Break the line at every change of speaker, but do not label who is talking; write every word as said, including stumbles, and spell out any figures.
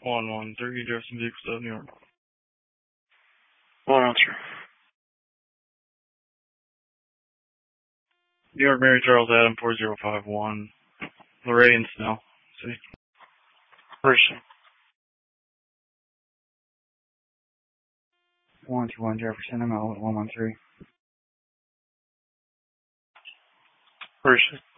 one one three, Jefferson Vehicle Stuff, New York.
One answer.
New York, Mary Charles Adam, four zero five one. Lorraine Snell. See?
Person.
one two one Jefferson, I'm out one one three.
Person.